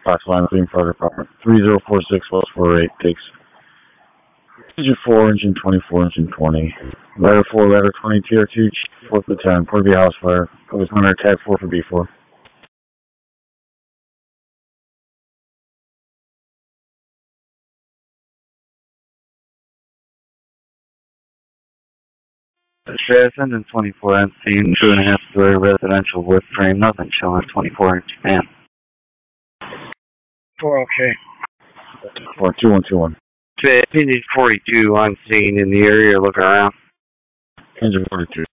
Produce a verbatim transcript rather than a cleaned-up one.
Fox Line, Green Fire Department. three zero four six West four eight takes Engine four, Engine twenty-four, Engine twenty. Ladder four, Ladder twenty, T R two, four for ten, Port B House Fire. Goes Hunter, Tag four for B four. Sheriff Engine twenty-four on scene, two and a half story residential wood frame, nothing showing twenty-four inch fan. four, okay. four, two one two one. Engine forty-two on scene in the area, look around. Engine forty-two.